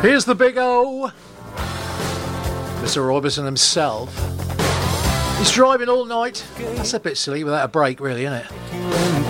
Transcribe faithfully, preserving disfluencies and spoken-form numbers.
Here's the big O. Mister Robertson himself. He's driving all night. That's a bit silly without a break, really, isn't it?